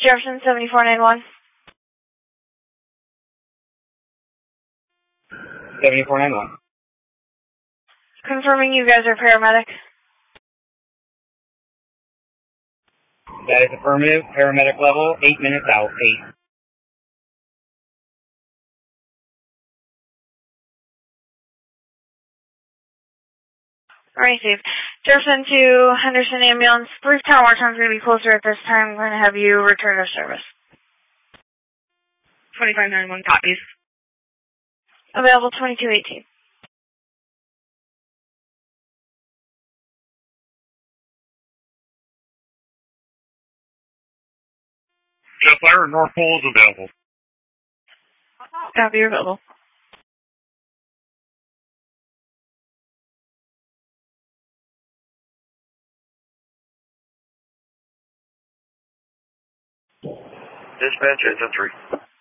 Jefferson 7491. 7491. Confirming you guys are paramedic. That is affirmative. Paramedic level, 8 minutes out. 8. Alright, Steve. Jefferson to Henderson Ambulance. Brief tower time's going to be closer at this time. I'm going to have you return to service. 2591 copies. Available 2218. Jetfire North Pole is available. Copy, available. Dispatch, 8-3.